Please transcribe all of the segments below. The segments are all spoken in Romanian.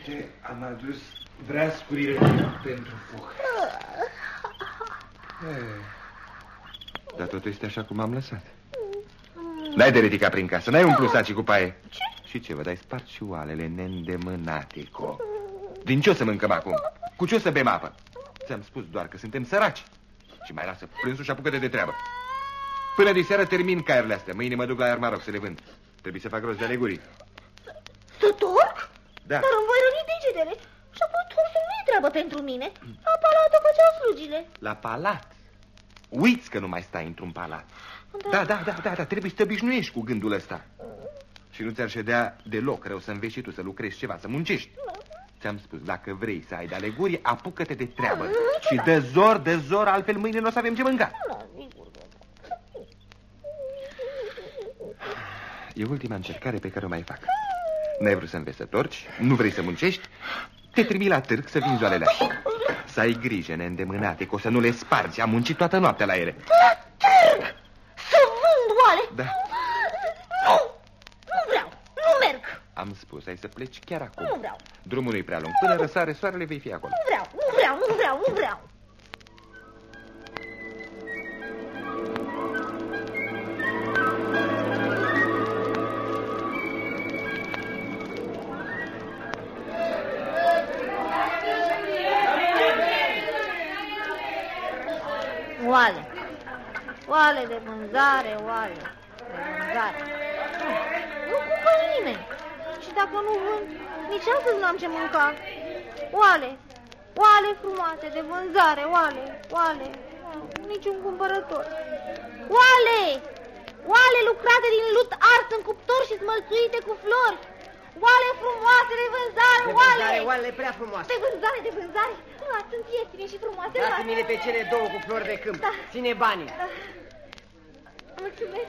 Uite, am adus vreascurile pentru foc. Dar totul este așa cum am lăsat. N-ai de ridicat prin casă, n-ai umplut sacii cu paie. Ce? Și ce, vă dai spart și oalele neîndemânate, co. Din ce o să mâncăm acum? Cu ce o să bem apă? Ți-am spus doar că suntem săraci. Și mai lasă plânsul și apucă-te de treabă. Până de seară termin caierile astea. Mâine mă duc la Iarmaroc să le vând. Trebuie să fac rost de alegurii. Să torc? Da. Dar îmi voi răni degetele. Și apoi torsul nu e treabă pentru mine. La palat o făceau slugile. La palat? Uiți că nu mai stai într-un palat. Da, trebuie să te obișnuiești cu gândul ăsta. Și nu ți-ar ședea deloc rău să înveți și tu să lucrezi ceva, să muncești. Ți-am spus, dacă vrei să ai de alegurii, apucă-te de treabă. Și de zor, altfel mâine nu o să avem ce mânca. E ultima încercare pe care o mai fac. N-ai vrut să înveți să torci, nu vrei să muncești, te trimit la târg să vinzi oalele astea. Să ai grijă, neîndemânate, că o să nu le spargi. Am muncit toată noaptea la ele. La târg? Să vând oale? Da. Nu vreau, nu merg. Am spus, ai să pleci chiar acum. Nu vreau. Drumul nu-i prea lung. Până răsare soarele vei fi acolo. Nu vreau. Oale de vânzare, oale de vânzare. Nu cumpără nimeni. Și dacă nu vând, nici astăzi n-am ce mânca. Oale frumoase de vânzare, oale. Niciun cumpărător. Oale lucrate din lut ars în cuptor și smălțuite cu flori. Oale frumoase de vânzare, oale prea frumoase. De vânzare. Sunt ieftine și frumoase. Dați-mi-le pe cele două cu flori de câmp. Da. Ține banii. Da. Mulțumesc.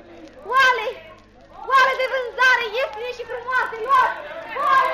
Oale de vânzare, ieftine și frumoase. Oale.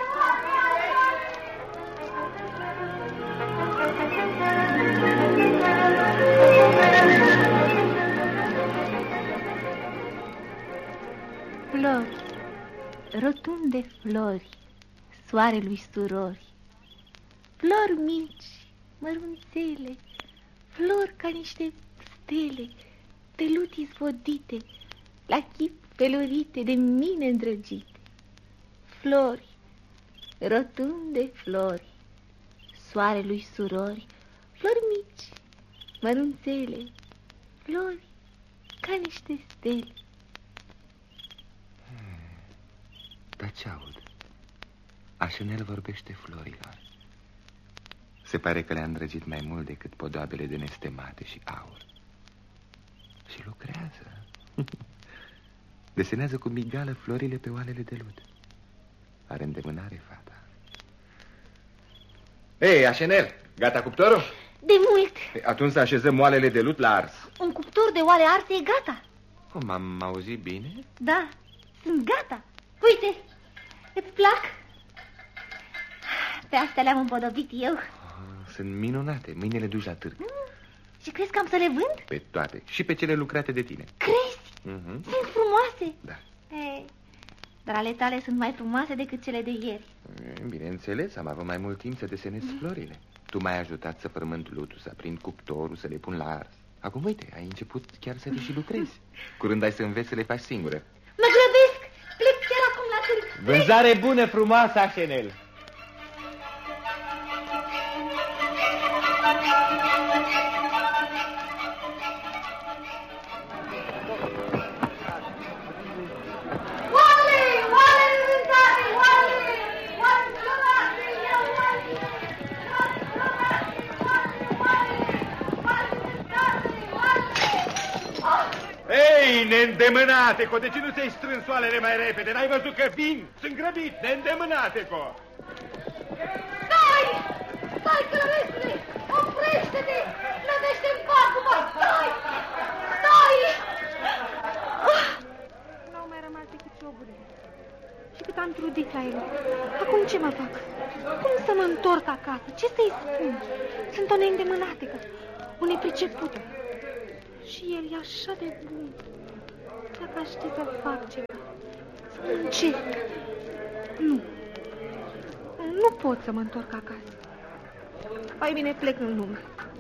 Flori, rotunde flori, soarelui surori. Flori mici, mărunțele, flori ca niște stele, de lut izvodite, la chip felurite, de mine îndrăgite. Flori, rotunde flori, soarelui surori, flori mici, mărunțele, flori ca niște stele. Dar ce aud? Așenel vorbește florilor. Se pare că le-a îndrăgit mai mult decât podoabele de nestemate și aur. Și lucrează. Desenează cu migală florile pe oalele de lut. Are îndemânare fata. Ei, Așenel, gata cuptorul? De mult. Atunci să așezăm oalele de lut la ars. Un cuptor de oale arse e gata. Cum, am auzit bine? Da, sunt gata. Uite, îți plac? Pe astea le-am împodobit eu. Sunt minunate, mâine le duci la târg. Și crezi că am să le vând? Pe toate, și pe cele lucrate de tine. Crezi? Sunt frumoase? Da. Dar ale tale sunt mai frumoase decât cele de ieri. Bineînțeles, am avut mai mult timp să desenez florile. Tu m-ai ajutat să frământ lutul, să aprind cuptorul, să le pun la ars. Acum, uite, ai început chiar să le și lucrezi. Curând ai să înveți să le faci singură. Mă grăbesc! Plec chiar acum la târg. Vânzare bună, frumoasă, Așenel. Neîndemânate-co, de ce nu ți-ai strâns oalele mai repede? N-ai văzut că vin? Sunt grăbit, neîndemânate-co! Stai! Stai, călărețule! Oprește-te! Nădește-mi pacuma! Stai! Stai! N-au mai rămas decât cioburile. Și cât am trudit la ele. Acum ce mă fac? Cum să mă întorc acasă? Ce să-i spun? Sunt o neîndemânatecă, o nepricepută. Și el e așa de bun. Dacă aș ști să fac ceva, să încerc. Nu. Nu pot să mă întorc acasă. Mai bine plec în lume.